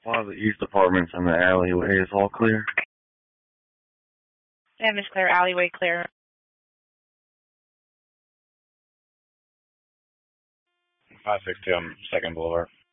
Plaza East Apartments in the alleyway is all clear. Yeah, Miss Claire, alleyway clear. 560 on 2nd Boulevard.